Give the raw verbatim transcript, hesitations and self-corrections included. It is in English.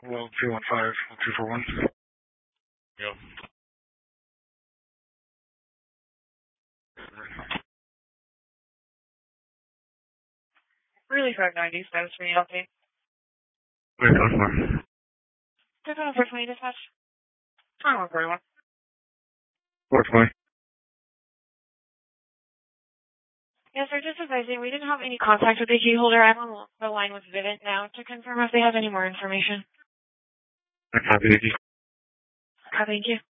Well, two one five, two four one. Yep. Really five ninety, status for you, update. Wait, no more. Take on four twenty dispatch. Time one forty-one. four twenty. Yes, sir, just advising, we didn't have any contact with the key holder. I'm on the line with Vivint now to confirm if they have any more information. I copy, thank you. Uh, thank you.